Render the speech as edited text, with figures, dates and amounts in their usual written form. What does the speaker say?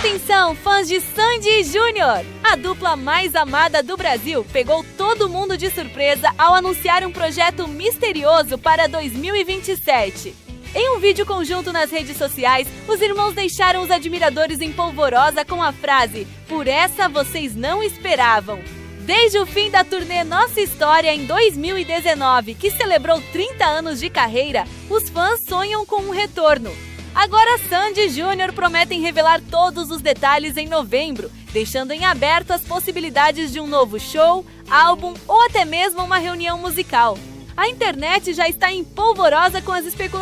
Atenção, fãs de Sandy e Júnior! A dupla mais amada do Brasil pegou todo mundo de surpresa ao anunciar um projeto misterioso para 2027. Em um vídeo conjunto nas redes sociais, os irmãos deixaram os admiradores em polvorosa com a frase "Por essa vocês não esperavam". Desde o fim da turnê Nossa História em 2019, que celebrou 30 anos de carreira, os fãs sonham com um retorno. Agora Sandy e Júnior prometem revelar todos os detalhes em novembro, deixando em aberto as possibilidades de um novo show, álbum ou até mesmo uma reunião musical. A internet já está em polvorosa com as especulações